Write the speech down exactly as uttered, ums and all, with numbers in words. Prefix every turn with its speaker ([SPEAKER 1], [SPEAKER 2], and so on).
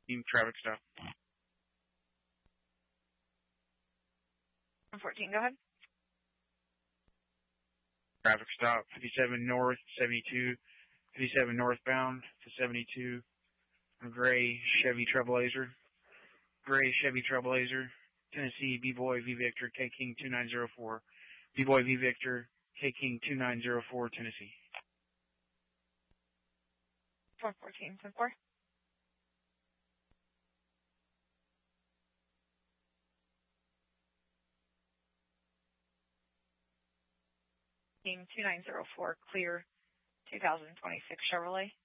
[SPEAKER 1] Team traffic stop.
[SPEAKER 2] one fourteen, go ahead.
[SPEAKER 1] Traffic stop, fifty-seven north, seventy-two, fifty-seven northbound to seventy-two, gray Chevy Trailblazer, gray Chevy Trailblazer, Tennessee, B-Boy, V-Victor, K-King two nine zero four, B-Boy, V-Victor, K-King two nine zero four, Tennessee.
[SPEAKER 2] one fourteen, ten four. King two nine zero four, clear, two thousand twenty-six Chevrolet.